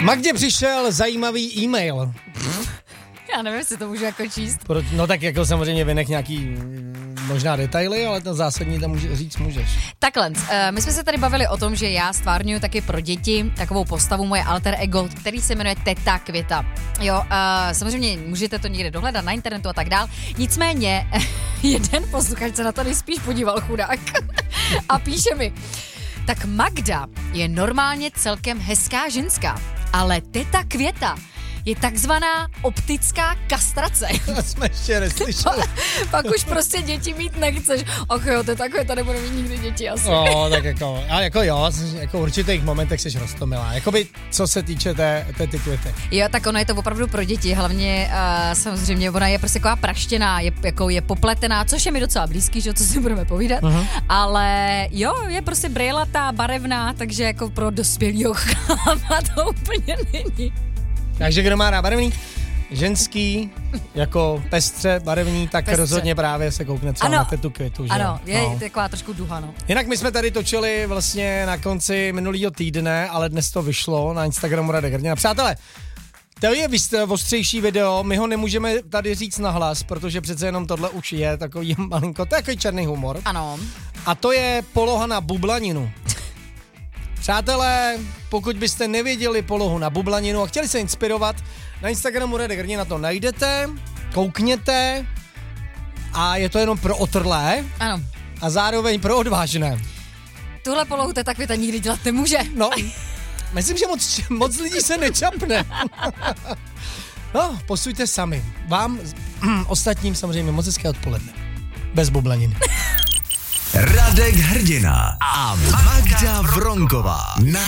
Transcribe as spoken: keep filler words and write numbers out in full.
Magdě přišel zajímavý e-mail. Já nevím, jestli to můžu jako číst. Pro, no tak jako samozřejmě vynech nějaký možná detaily, ale to zásadní tam může, říct můžeš. Takhle, uh, my jsme se tady bavili o tom, že já stvárňuji taky pro děti takovou postavu, moje alter ego, který se jmenuje Teta Květa. Jo, uh, samozřejmě můžete to někde dohledat na internetu a tak dál. Nicméně, jeden posluchač se na to nejspíš podíval, chudák, a píše mi, tak Magda je normálně celkem hezká ženská, ale Teta Květa je takzvaná optická kastrace. To jsme ještě neslyšeli. Pak už prostě děti mít nechceš. Ach jo, to je takové, to nebudu mít nikdy děti asi. No, tak jako, ale jako jo, jako v určitých momentech jsi roztomilá. Jakoby, co se týče té, té ty Květy. Jo, tak ono je to opravdu pro děti, hlavně uh, samozřejmě, ona je prostě taková praštěná, je, jako je popletená, což je mi docela blízký, že co si budeme povídat, uh-huh. Ale jo, je prostě brejlatá, barevná, takže jako pro dospělýho chlapa to úplně není. Takže kdo má rád barevný, ženský, jako pestře, barevný, tak pestře. Rozhodně právě se koukne třeba ano. na Tetu Květu. Že? Ano, je no. taková trošku duha, no. Jinak my jsme tady točili vlastně na konci minulýho týdne, ale dnes to vyšlo na Instagramu Radek Hrdina. Přátelé, to je ostřejší video, my ho nemůžeme tady říct nahlas, protože přece jenom tohle už je takový malinko, to je takový černý humor. Ano. A to je poloha na bublaninu. Přátelé, pokud byste nevěděli polohu na bublaninu a chtěli se inspirovat, na Instagramu Radek Hrdina to najdete, koukněte a je to jenom pro otrlé. Ano. A zároveň pro odvážné. Tuhle polohu Teta Květa nikdy dělat nemůže. No, myslím, že moc, moc lidí se nečapne. No, posuďte sami. Vám, ostatním samozřejmě moc hezké odpoledne. Bez bublaniny. Radek Hrdina a Magda Vronková na